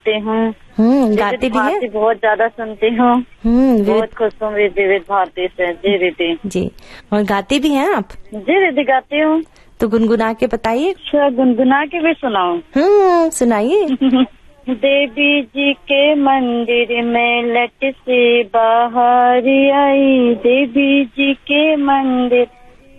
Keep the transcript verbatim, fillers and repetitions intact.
सुनती हूँ। हम्म गाती भी है? बहुत ज्यादा सुनती हूँ। हम्म बहुत खुश हूँ विविध भारती से। जी दीदी। जी, और गाती भी हैं आप? जी दीदी गाती हूँ। तो गुनगुना के बताइए। अच्छा, गुनगुना के भी सुनाऊं? हम्म सुनाइए। देवी जी के मंदिर में लट से बाहर आई, देवी जी के मंदिर